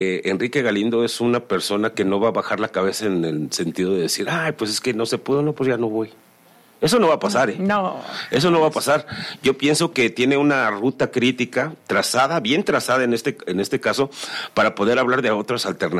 Enrique Galindo es una persona que no va a bajar la cabeza en el sentido de decir, ay, pues es que no se pudo, no, pues ya no voy. Eso no va a pasar, ¿eh? No. Eso no va a pasar. Yo pienso que tiene una ruta crítica trazada, bien trazada en este caso, para poder hablar de otras alternativas.